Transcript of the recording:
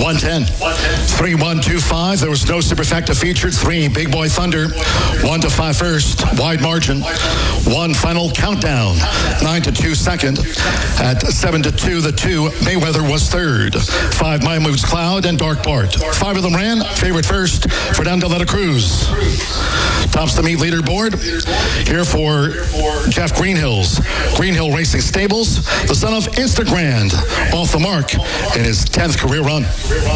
110. 3-1-2-5. There was no superfecta featured. 3, Big Boy Thunder. 1-5 first. Wide margin. 1 final countdown. 9-2 second. At 7-2, the 2, Mayweather was third. 5, My Moods Cloud and Dark Bart. 5 of them ran. Favorite first, Fernando de la Cruz. Tops the meet leaderboard. Here for Jeff Greenhills. Greenhill Racing Stables, the son of Instagrand, off the mark in his 10th career run.